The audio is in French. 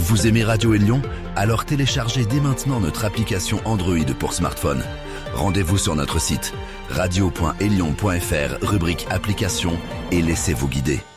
Vous aimez Radio Élion? Alors téléchargez dès maintenant notre application Android pour smartphone. Rendez-vous sur notre site radio.elion.fr, rubrique applications, et laissez-vous guider.